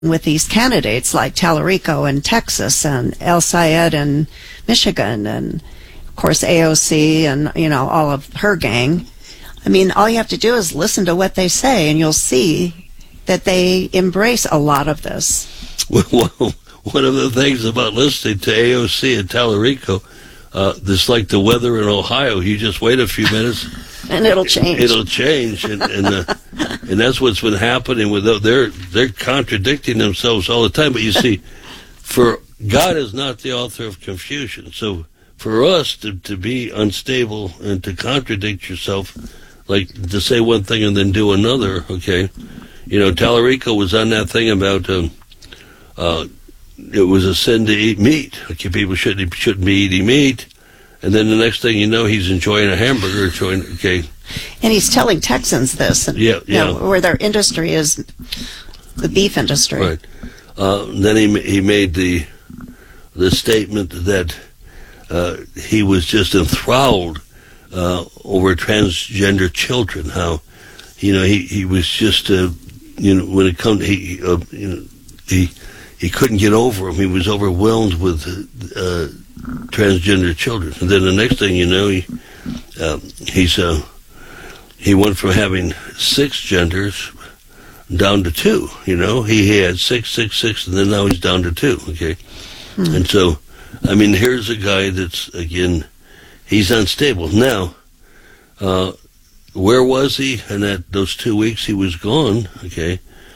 with these candidates like Tallarico in Texas and El Sayed in Michigan and, of course, AOC and, all of her gang. I mean, all you have to do is listen to what they say, and you'll see that they embrace a lot of this. Well, one of the things about listening to AOC and Tallarico, this like the weather in Ohio. You just wait a few minutes, and it'll change. It'll change, and that's what's been happening with them. They're contradicting themselves all the time. But you see, for God is not the author of confusion. So for us to be unstable and to contradict yourself, like to say one thing and then do another, okay? Tallarico was on that thing about it was a sin to eat meat. Okay, people shouldn't be eating meat. And then the next thing you know, he's enjoying a hamburger. Okay. And he's telling Texans this. And, where their industry is the beef industry. Right. Then he made the statement that he was just enthralled over transgender children. How, he was just, when it comes, he couldn't get over him. He was overwhelmed with transgender children. And then the next thing you know, he went from having 6 genders down to 2. He had 6, and then now he's down to 2. Okay, and so I mean, here's a guy that's again, he's unstable now. Where was he? And those 2 weeks he was gone. Okay.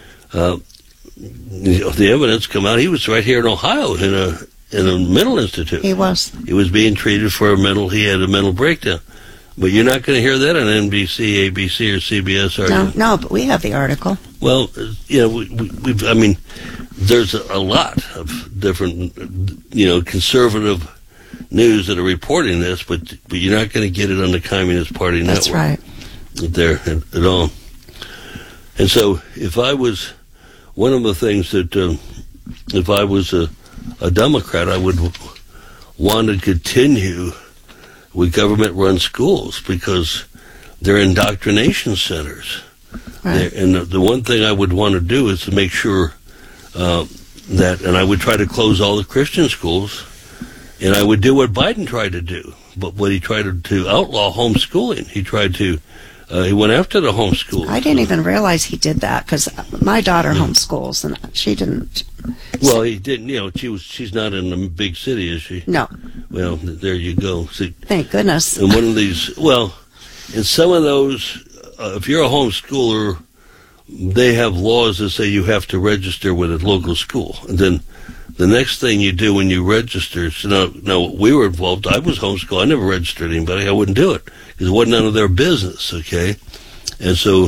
The evidence come out. He was right here in Ohio in a mental institute. He was being treated for he had a mental breakdown. But you're not going to hear that on NBC, ABC, or CBS, are you? No, but we have the article. Well, I mean, there's a lot of different, conservative news that are reporting this, but you're not going to get it on the Communist Party network. That's right. There at all. And so, if I was one of the things that, if I was a Democrat, I would want to continue with government-run schools because they're indoctrination centers. Right. And the one thing I would want to do is to make sure that, and I would try to close all the Christian schools, and I would do what Biden tried to do. But when he tried to outlaw homeschooling, he went after the homeschool. I didn't even realize he did that because my daughter homeschools and she didn't. Well, he didn't. She's not in a big city, is she? No. Well, there you go. See, thank goodness. And one of these, in some of those, if you're a homeschooler, they have laws that say you have to register with a local school, and then the next thing you do when you register, so now we were involved. I was homeschooled. I never registered anybody. I wouldn't do it because it wasn't none of their business, okay? And so,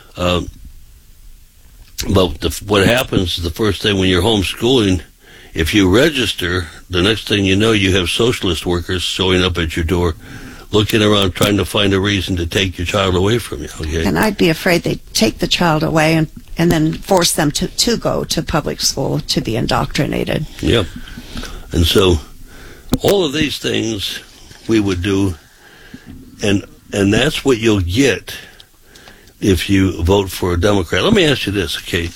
what happens the first thing when you're homeschooling, if you register, the next thing you know, you have socialist workers showing up at your door, looking around trying to find a reason to take your child away from you, okay? And I'd be afraid they'd take the child away and then force them to go to public school to be indoctrinated. Yep. And so all of these things we would do, and that's what you'll get if you vote for a Democrat. Let me ask you this, okay?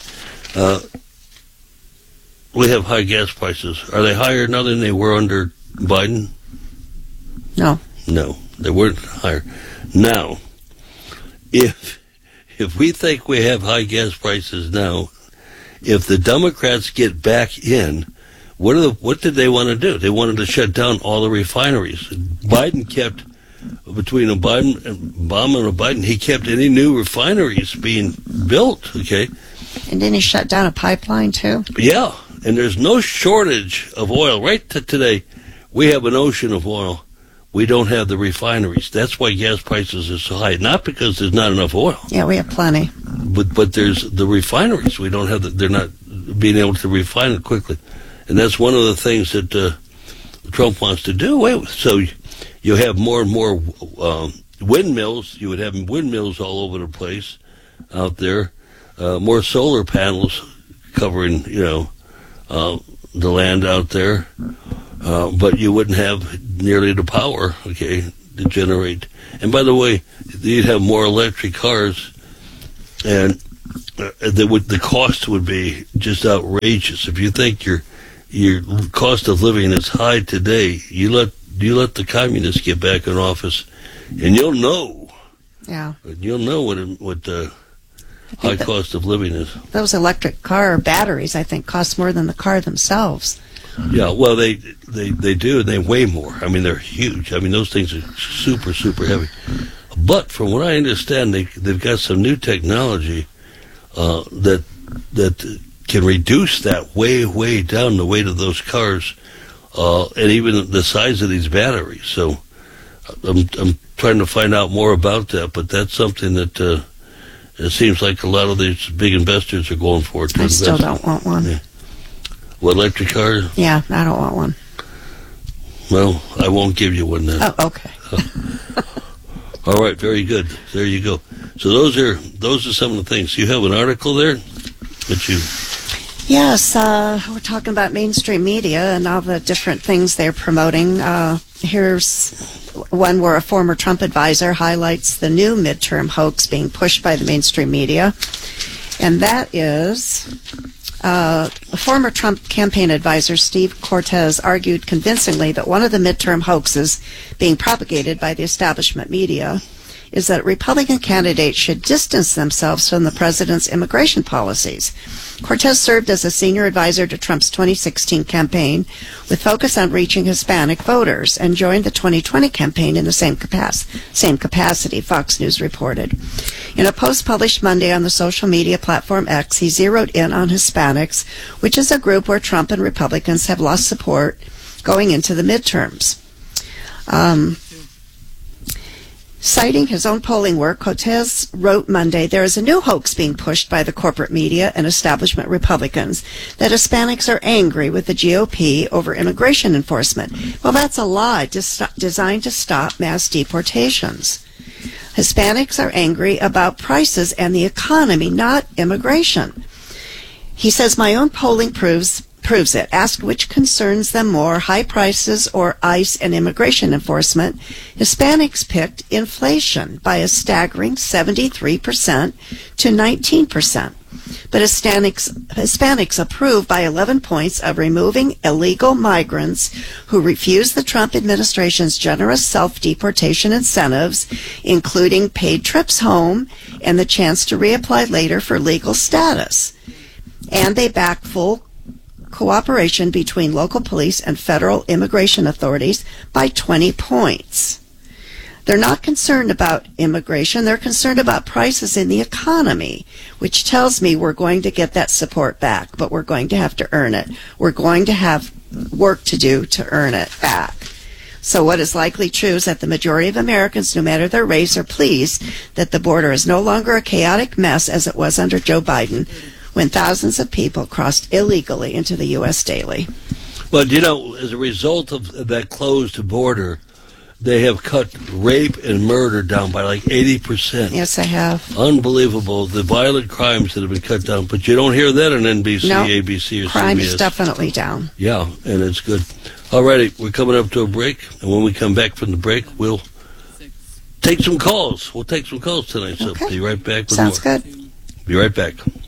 We have high gas prices. Are they higher now than they were under Biden? No. No, they weren't higher. Now, if we think we have high gas prices now, if the Democrats get back in, what did they want to do? They wanted to shut down all the refineries. Biden kept, between Obama and Biden, he kept any new refineries being built, okay? And then he shut down a pipeline, too? Yeah, and there's no shortage of oil. Right to today, we have an ocean of oil. We don't have the refineries. That's why gas prices are so high. Not because there's not enough oil. Yeah, we have plenty. But there's the refineries. We don't have they're not being able to refine it quickly. And that's one of the things that Trump wants to do away with. So you have more and more windmills. You would have windmills all over the place out there. More solar panels covering, the land out there. But you wouldn't have nearly the power, okay, to generate. And by the way, you'd have more electric cars, and the cost would be just outrageous. If you think your cost of living is high today, you let the communists get back in office, and you'll know. Yeah. You'll know what the high cost of living is. Those electric car batteries, I think, cost more than the car themselves. Yeah, well, they do, and they weigh more. I mean, they're huge. I mean, those things are super, super heavy. But from what I understand, they've got some new technology that can reduce that way down, the weight of those cars, and even the size of these batteries. So I'm trying to find out more about that, but that's something that it seems like a lot of these big investors are going for. I still don't want one. Yeah. What, electric car? Yeah, I don't want one. Well, I won't give you one then. Oh, okay. All right, very good. There you go. So those are some of the things. You have an article there that you... Yes, we're talking about mainstream media and all the different things they're promoting. Here's one where a former Trump advisor highlights the new midterm hoax being pushed by the mainstream media, and that is... a former Trump campaign advisor, Steve Cortez, argued convincingly that one of the midterm hoaxes being propagated by the establishment media is that Republican candidates should distance themselves from the president's immigration policies. Cortez served as a senior advisor to Trump's 2016 campaign with focus on reaching Hispanic voters and joined the 2020 campaign in the same capacity, Fox News reported. In a post published Monday on the social media platform X, he zeroed in on Hispanics, which is a group where Trump and Republicans have lost support going into the midterms. Citing his own polling work, Cortez wrote Monday, there is a new hoax being pushed by the corporate media and establishment Republicans that Hispanics are angry with the GOP over immigration enforcement. Well, that's a lie designed to stop mass deportations. Hispanics are angry about prices and the economy, not immigration. He says, my own polling proves it. Asked which concerns them more, high prices or ICE and immigration enforcement, Hispanics picked inflation by a staggering 73% to 19%. But Hispanics approve by 11 points of removing illegal migrants who refuse the Trump administration's generous self-deportation incentives, including paid trips home and the chance to reapply later for legal status. And they back full cooperation between local police and federal immigration authorities by 20 points. They're not concerned about immigration. They're concerned about prices in the economy, which tells me we're going to get that support back, but we're going to have to earn it. We're going to have work to do to earn it back. So what is likely true is that the majority of Americans, no matter their race, are pleased that the border is no longer a chaotic mess as it was under Joe Biden, when thousands of people crossed illegally into the U.S. daily. Well, you know, as a result of that closed border, they have cut rape and murder down by like 80%. Yes, they have. Unbelievable. The violent crimes that have been cut down. But you don't hear that on NBC, no, ABC, or crime CBS. is definitely down. Yeah, and it's good. All righty, we're coming up to a break. And when we come back from the break, we'll take some calls. We'll take some calls tonight. So Okay. be right back with Sounds more. good. Be right back.